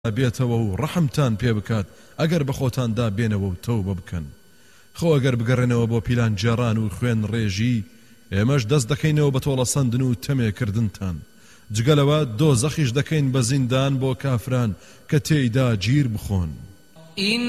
بێتەوە و ڕەحمتان پێ بکات ئەگەر بە خۆتاندا بێنەوە و تەوبە بکەن. خۆ ئەگەر بگەڕێنەوە بۆ پیلان جێڕان و خوێن ڕێژی ئێمەش دەست دەکەینەوە بە تۆڵە سەندن و تەمێکردنتان. جگەلەوە دۆزەخیش دەکەین بە زیندان بۆ کافران کە تێیدا گیر بخۆن.